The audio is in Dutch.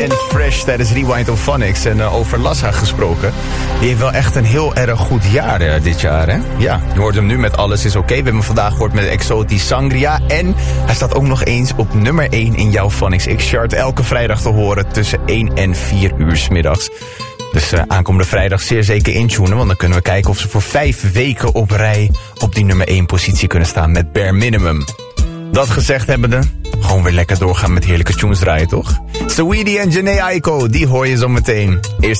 en Fresh tijdens Rewind of Phonics. En over Lassa gesproken. Die heeft wel echt een heel erg goed jaar dit jaar, hè? Ja, je hoort hem nu met Alles is Oké. We hebben hem vandaag gehoord met Exotisch Sangria. En hij staat ook nog eens op nummer 1 in jouw Phonics X-chart. Elke vrijdag te horen tussen 1 en 4 uur 's middags. Dus aankomende vrijdag zeer zeker intunen. Want dan kunnen we kijken of ze voor 5 weken op rij op die nummer 1 positie kunnen staan met Bare Minimum. Dat gezegd hebbende, gewoon weer lekker doorgaan met heerlijke tunes draaien, toch? Saweetie en Jhené Aiko, die hoor je zo meteen. Eerst